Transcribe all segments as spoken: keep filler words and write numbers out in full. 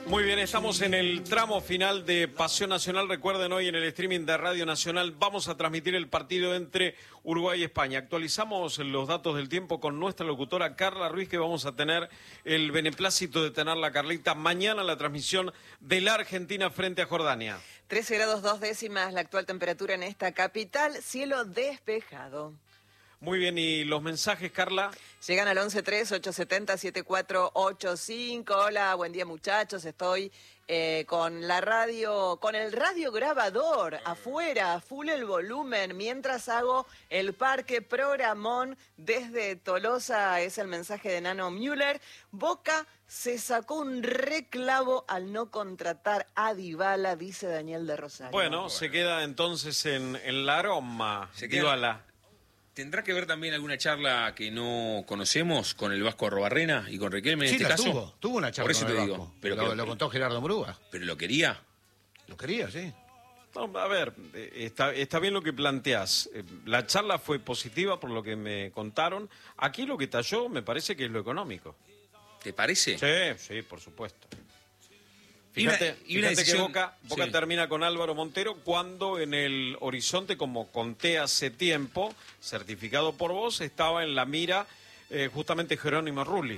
Muy bien, estamos en el tramo final de Pasión Nacional. Recuerden, hoy en el streaming de Radio Nacional vamos a transmitir el partido entre Uruguay y España. Actualizamos los datos del tiempo con nuestra locutora Carla Ruiz, que vamos a tener el beneplácito de tenerla, Carlita, mañana la transmisión de la Argentina frente a Jordania. trece grados dos décimas la actual temperatura en esta capital, cielo despejado. Muy bien, ¿y los mensajes, Carla? Llegan al once tres, ocho siete cero, siete cuatro ocho cinco. Hola, buen día muchachos, estoy eh, con la radio, con el radiograbador afuera, full el volumen, mientras hago el parque programón desde Tolosa. Es el mensaje de Nano Müller. Boca se sacó un reclavo al no contratar a Dybala, dice Daniel de Rosario. Bueno, bueno. Se queda entonces en, en la aroma, se queda... Dybala. ¿Tendrá que ver también alguna charla que no conocemos con el Vasco Arrobarrena y con Riquelme en sí, este la caso? tuvo, tuvo una charla. Por eso con te el digo. Vasco. Pero lo, que, lo contó Gerardo Murúa. ¿Pero lo quería? Lo quería, sí. No, a ver, está, está bien lo que planteás. La charla fue positiva por lo que me contaron. Aquí lo que talló me parece que es lo económico. ¿Te parece? Sí, sí, por supuesto. Fíjate, y una, y una fíjate decisión... que Boca, Boca sí. termina con Álvaro Montero cuando en el horizonte, como conté hace tiempo, certificado por vos, estaba en la mira eh, justamente Jerónimo Rulli.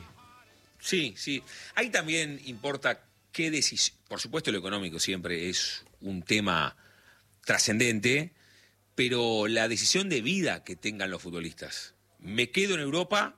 Sí, sí. Ahí también importa qué decisión. Por supuesto, lo económico siempre es un tema trascendente, pero la decisión de vida que tengan los futbolistas. ¿Me quedo en Europa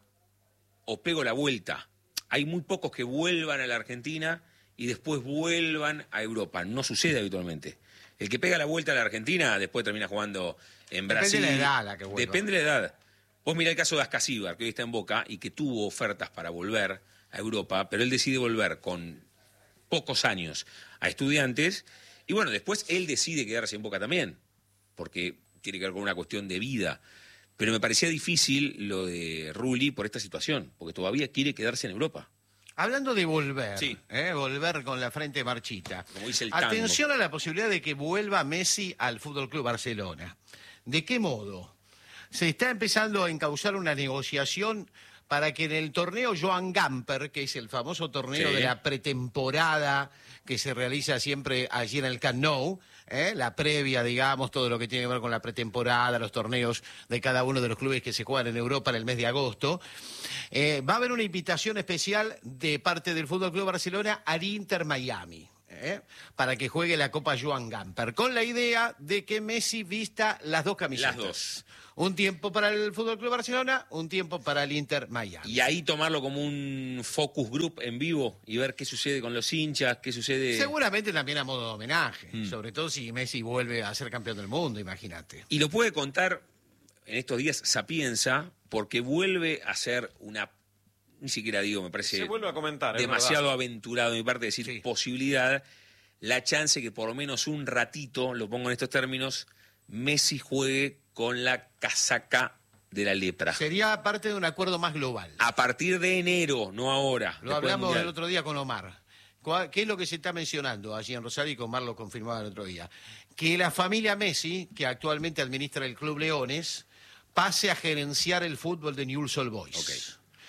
o pego la vuelta? Hay muy pocos que vuelvan a la Argentina y después vuelvan a Europa. No sucede habitualmente. El que pega la vuelta a la Argentina después termina jugando en Brasil. Depende de la edad la que vuelva. Depende de la edad. Vos mirá el caso de Ascasíbar, que hoy está en Boca y que tuvo ofertas para volver a Europa, pero él decide volver con pocos años a Estudiantes y bueno, después él decide quedarse en Boca también, porque tiene que ver con una cuestión de vida. Pero me parecía difícil lo de Rulli por esta situación, porque todavía quiere quedarse en Europa. Hablando de volver, sí. ¿eh? volver con la frente marchita. Como dice el tango. Atención a la posibilidad de que vuelva Messi al F C Barcelona. ¿De qué modo? Se está empezando a encauzar una negociación para que en el torneo Joan Gamper, que es el famoso torneo sí. de la pretemporada que se realiza siempre allí en el Camp Nou, ¿eh? la previa, digamos, todo lo que tiene que ver con la pretemporada, los torneos de cada uno de los clubes que se juegan en Europa en el mes de agosto, eh, va a haber una invitación especial de parte del F C Barcelona al Inter Miami. ¿Eh? Para que juegue la Copa Joan Gamper, con la idea de que Messi vista las dos camisetas. Las dos. Un tiempo para el F C Barcelona, un tiempo para el Inter Miami. Y ahí tomarlo como un focus group en vivo y ver qué sucede con los hinchas, qué sucede... Seguramente también a modo de homenaje, mm. sobre todo si Messi vuelve a ser campeón del mundo, imagínate. Y lo puede contar en estos días Sapienza, porque vuelve a ser una... Ni siquiera digo, me parece se vuelve a comentar, demasiado aventurado de mi parte decir sí. posibilidad, la chance que por lo menos un ratito, lo pongo en estos términos, Messi juegue con la casaca de la lepra. Sería parte de un acuerdo más global. A partir de enero, no ahora. Lo hablamos el otro día con Omar. ¿Qué es lo que se está mencionando allí en Rosario? Y Omar lo confirmaba el otro día. Que la familia Messi, que actualmente administra el Club Leones, pase a gerenciar el fútbol de Newell's Old Boys. Okay.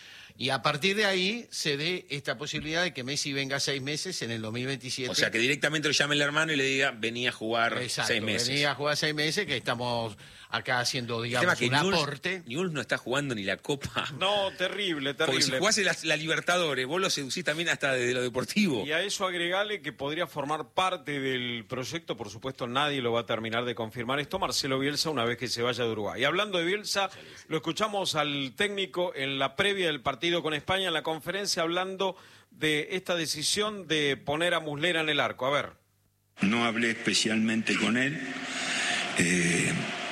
Y a partir de ahí se dé esta posibilidad de que Messi venga seis meses en el dos mil veintisiete. O sea, que directamente lo llame el hermano y le diga, venía a jugar Exacto, seis meses. venía a jugar seis meses, que estamos acá haciendo, digamos, un Newell's, aporte. Newell's no está jugando ni la Copa. No, terrible, terrible. Porque si jugase la, la Libertadores, vos lo seducís también hasta desde lo deportivo. Y a eso agregale que podría formar parte del proyecto, por supuesto nadie lo va a terminar de confirmar esto, Marcelo Bielsa, una vez que se vaya de Uruguay. Y hablando de Bielsa, lo escuchamos al técnico en la previa del partido con España, en la conferencia, hablando de esta decisión de poner a Muslera en el arco. A ver. No hablé especialmente con él. Eh...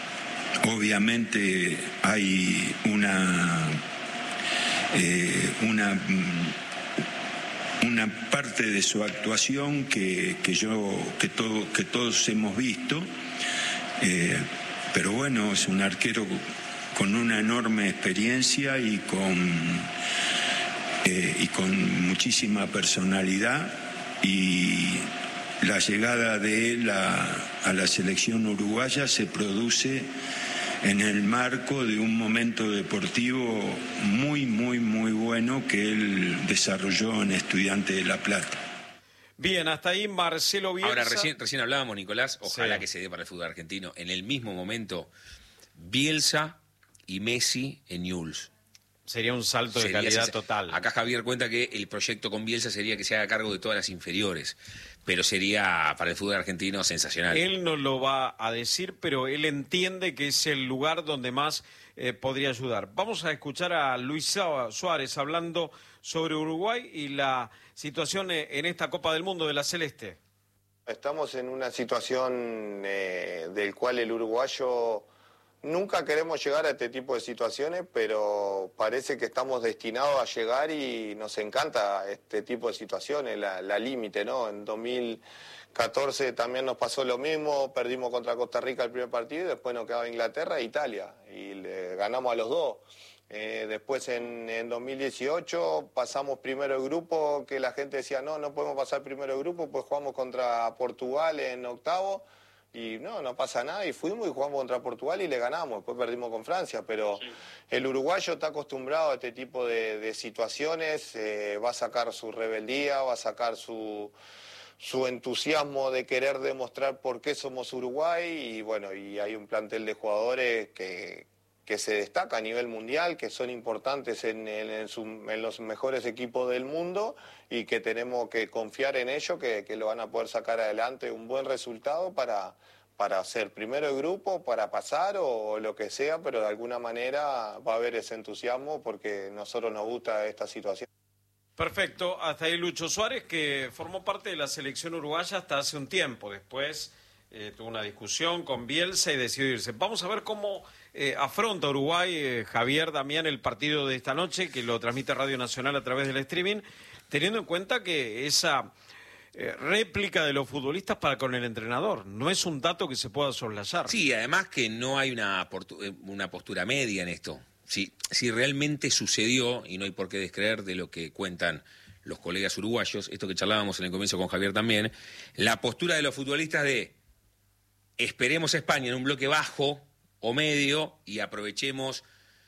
Obviamente hay una, eh, una, una parte de su actuación que, que, yo, que, todo, que todos hemos visto, eh, pero bueno, es un arquero con una enorme experiencia y con, eh, y con muchísima personalidad, y la llegada de él a, a la selección uruguaya se produce en el marco de un momento deportivo muy, muy, muy bueno que él desarrolló en Estudiantes de La Plata. Bien, hasta ahí Marcelo Bielsa. Ahora, recién, recién hablábamos, Nicolás, ojalá Sí. que se dé para el fútbol argentino. En el mismo momento, Bielsa y Messi en Newell's. Sería un salto de Sería calidad sensa- total. Acá Javier cuenta que el proyecto con Bielsa sería que se haga cargo de todas las inferiores, pero sería para el fútbol argentino sensacional. Él no lo va a decir, pero él entiende que es el lugar donde más eh, podría ayudar. Vamos a escuchar a Luis Suárez hablando sobre Uruguay y la situación eh, en esta Copa del Mundo de la Celeste. Estamos en una situación eh, del cual el uruguayo nunca queremos llegar a este tipo de situaciones, pero parece que estamos destinados a llegar y nos encanta este tipo de situaciones, la, la límite, ¿no? En dos mil catorce también nos pasó lo mismo, perdimos contra Costa Rica el primer partido y después nos quedaba Inglaterra e Italia y le ganamos a los dos. Eh, después en, en dos mil dieciocho pasamos primero el grupo, que la gente decía, no, no podemos pasar primero el grupo, pues jugamos contra Portugal en octavo. Y no, no pasa nada, y fuimos y jugamos contra Portugal y le ganamos, después perdimos con Francia, pero sí. El uruguayo está acostumbrado a este tipo de, de situaciones, eh, va a sacar su rebeldía, va a sacar su, su entusiasmo de querer demostrar por qué somos Uruguay, y bueno, y hay un plantel de jugadores que, que se destaca a nivel mundial, que son importantes en, en, en, su, en los mejores equipos del mundo, y que tenemos que confiar en ellos, que, que lo van a poder sacar adelante un buen resultado para, para ser primero el grupo, para pasar o lo que sea, pero de alguna manera va a haber ese entusiasmo porque a nosotros nos gusta esta situación. Perfecto, hasta ahí Lucho Suárez, que formó parte de la selección uruguaya hasta hace un tiempo. Después eh, tuvo una discusión con Bielsa y decidió irse. Vamos a ver cómo eh, afronta Uruguay, eh, Javier, Damián, el partido de esta noche, que lo transmite Radio Nacional a través del streaming, teniendo en cuenta que esa eh, réplica de los futbolistas para con el entrenador no es un dato que se pueda soslayar. Sí, además que no hay una, una postura media en esto. Si, si realmente sucedió, y no hay por qué descreer de lo que cuentan los colegas uruguayos, esto que charlábamos en el comienzo con Javier también, la postura de los futbolistas de esperemos a España en un bloque bajo o medio y aprovechemos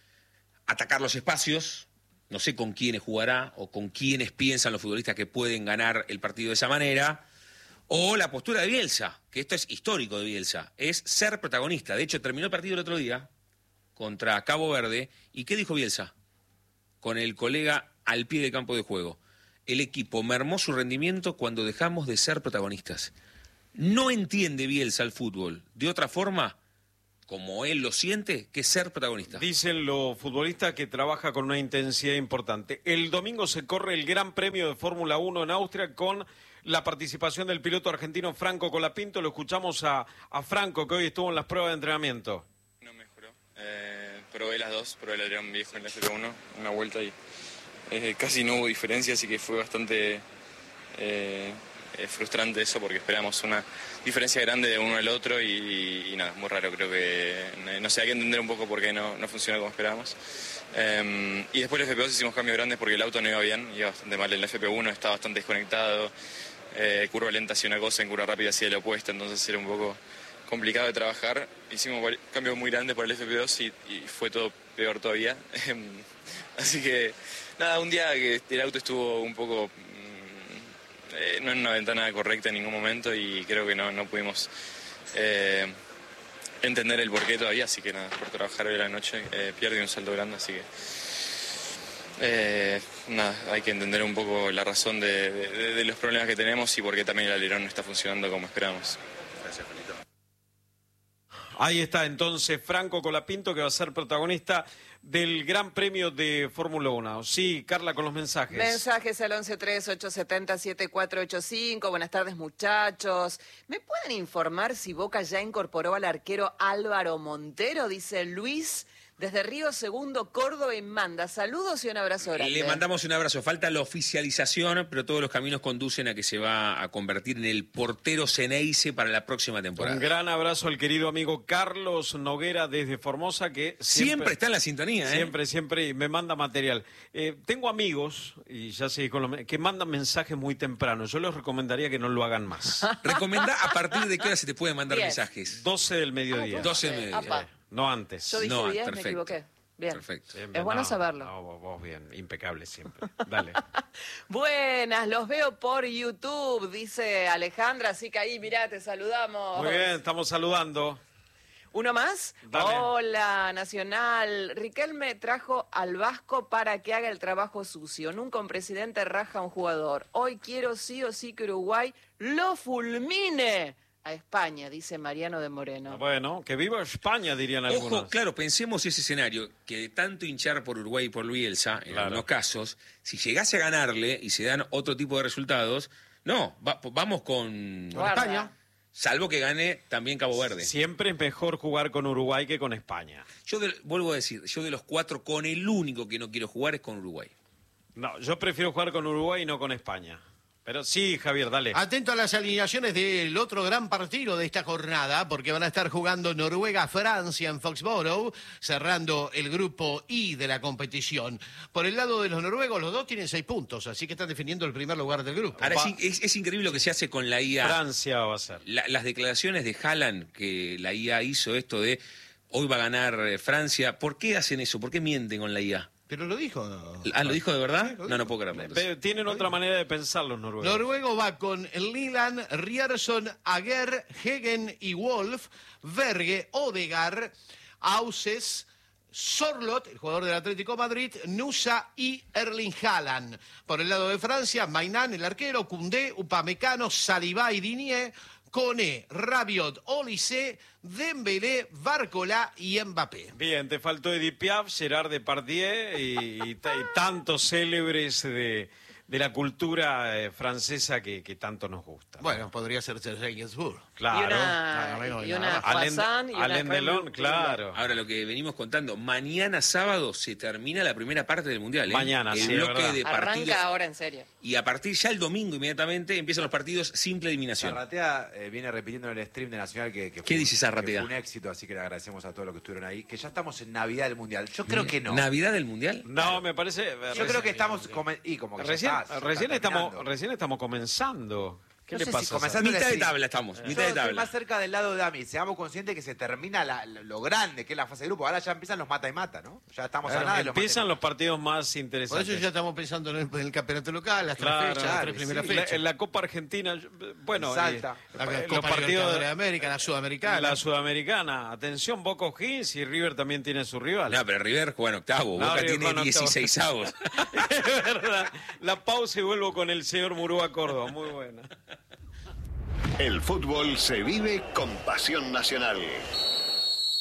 atacar los espacios. No sé con quiénes jugará o con quiénes piensan los futbolistas que pueden ganar el partido de esa manera. O la postura de Bielsa, que esto es histórico de Bielsa, es ser protagonista. De hecho, terminó el partido el otro día contra Cabo Verde. ¿Y qué dijo Bielsa? Con el colega al pie del campo de juego. El equipo mermó su rendimiento cuando dejamos de ser protagonistas. No entiende Bielsa el fútbol de otra forma, como él lo siente, que ser protagonista. Dicen los futbolistas que trabaja con una intensidad importante. El domingo se corre el Gran Premio de Fórmula uno en Austria con la participación del piloto argentino Franco Colapinto. Lo escuchamos a, a Franco, que hoy estuvo en las pruebas de entrenamiento. No mejoró. Eh, probé las dos, probé el alerón viejo en la F P uno, una vuelta y eh, casi no hubo diferencia, así que fue bastante... Eh, Es frustrante eso porque esperamos una diferencia grande de uno al otro y, y nada, muy raro, creo que no sé, hay que entender un poco por qué no, no funciona como esperábamos. Um, y después en el F P dos hicimos cambios grandes porque el auto no iba bien, iba bastante mal en la F P uno, estaba bastante desconectado, eh, curva lenta hacía una cosa, en curva rápida hacía la opuesta, entonces era un poco complicado de trabajar. Hicimos cambios muy grandes para el F P dos y, y fue todo peor todavía. Así que nada, un día que el auto estuvo un poco... Eh, no en una ventana correcta en ningún momento y creo que no, no pudimos eh, entender el porqué todavía, así que nada, por trabajar hoy a la noche eh, pierde un salto grande, así que eh, nada, hay que entender un poco la razón de, de, de los problemas que tenemos y por qué también el alerón no está funcionando como esperamos. Gracias, Juanito. Ahí está entonces Franco Colapinto, que va a ser protagonista del Gran Premio de Fórmula uno. Sí, Carla, con los mensajes. Mensajes al once tres ocho siete cero siete cuatro ocho cinco. Buenas tardes, muchachos. ¿Me pueden informar si Boca ya incorporó al arquero Álvaro Montero? Dice Luis, desde Río Segundo, Córdoba, y manda saludos y un abrazo grande. Le mandamos un abrazo. Falta la oficialización, pero todos los caminos conducen a que se va a convertir en el portero Ceneice para la próxima temporada. Un gran abrazo al querido amigo Carlos Noguera desde Formosa, que siempre, siempre está en la sintonía, ¿eh? Siempre, siempre me manda material. Eh, tengo amigos, y ya sé, con los, que mandan mensajes muy temprano. Yo les recomendaría que no lo hagan más. Recomendá a partir de qué hora se te pueden mandar Bien. mensajes. doce del mediodía. doce del mediodía. Apa. No antes. Yo dije No, diez, me perfecto. equivoqué. Bien. Perfecto. Bien, Es bueno no, saberlo. No, vos, vos bien, impecable siempre. Dale. Buenas, los veo por YouTube, dice Alejandra, así que ahí, mirá, te saludamos. Muy bien, estamos saludando. ¿Uno más? Dale. Hola, Nacional. Riquelme trajo al Vasco para que haga el trabajo sucio. Nunca un presidente raja a un jugador. Hoy quiero sí o sí que Uruguay lo fulmine a España, dice Mariano de Moreno. Bueno, que viva España, dirían algunos. Ojo, claro, pensemos ese escenario, que de tanto hinchar por Uruguay y por Bielsa, en Claro. algunos casos, si llegase a ganarle y se dan otro tipo de resultados, no, va- vamos con, Guarda. España. salvo que gane también Cabo Verde. Siempre es mejor jugar con Uruguay que con España. Yo de- vuelvo a decir, yo de los cuatro, con el único que no quiero jugar es con Uruguay. No, yo prefiero jugar con Uruguay y no con España. Pero sí, Javier, dale. Atento a las alineaciones del otro gran partido de esta jornada, porque van a estar jugando Noruega-Francia en Foxborough, cerrando el grupo I de la competición. Por el lado de los noruegos, los dos tienen seis puntos, así que están defendiendo el primer lugar del grupo. Ahora, es, in- es- es increíble lo que se hace con la I A. Francia va a ser. La- las declaraciones de Haaland, que la I A hizo esto de hoy va a ganar eh, Francia. ¿Por qué hacen eso? ¿Por qué mienten con la I A? Pero lo dijo. Ah, ¿lo dijo de verdad? Sí, lo No, no puedo creerlo. entonces. Pe- Tienen otra manera de pensar los noruegos. Noruego va con Liland, Rierson, Aguer, Hegen y Wolf, Verge, Odegar, Auses, Sorlot, el jugador del Atlético Madrid, Nusa y Erling Haaland. Por el lado de Francia, Mainan, el arquero, Koundé, Upamecano, Saliba y Digne, Koné, Rabiot, Olise, Dembélé, Barcola y Mbappé. Bien, te faltó Edith Piaf, Gerard Depardieu y, y ta- y tantos célebres de, de la cultura eh, francesa que, que tanto nos gusta. Bueno, podría ser Sergei Gainsbourg. Claro. Y una, Nada menos y y nada una más. Alain, croissant y una Alain crème Delon, brûlée. claro. Ahora, lo que venimos contando, mañana sábado se termina la primera parte del Mundial. ¿eh? Mañana, el sí, es bloque verdad. de partidos. Arranca ahora en serio. Y a partir ya el domingo inmediatamente empiezan los partidos simple eliminación. Zarratea eh, viene repitiendo en el stream de Nacional que, que ¿Qué fue- dice Zarratea? que fue un éxito, así que le agradecemos a todos los que estuvieron ahí. Que ya estamos en Navidad del Mundial. Yo creo que no. ¿Navidad del Mundial? No, me parece. Yo creo que estamos... come- y como que ya Recién, está, ya recién, está estamos, terminando. recién estamos comenzando. ¿Qué No le sé si pasa? comenzando- Mitad de sí. tabla estamos, Yo mitad de estoy tabla. más cerca del lado de Dami. Seamos conscientes que se termina la- lo grande, que es la fase de grupo. Ahora ya empiezan los mata y mata, ¿no? Ya estamos a Claro, nada de los mata y empiezan mata. los partidos más Por interesantes. eso ya estamos pensando en el, en el campeonato local, las tres Claro, fechas, las claro, tres primeras sí. La- fechas. en la Copa Argentina, yo- bueno, Salta. eh, La eh, Copa los partidos Libertadores de de América, la Sudamericana. la Sudamericana. Atención, Boca O'Higgins y River también tiene su rival. No, pero River juega en octavo, No, Boca River tiene juega en octavo. dieciséis avos. Es verdad. La pausa y vuelvo con el señor Murúa Córdoba. Muy buena. El fútbol se vive con pasión nacional.